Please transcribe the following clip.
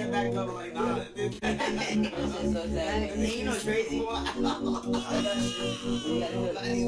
it back up like, nah. It's just so sad. You know, Tracy. You gotta do it.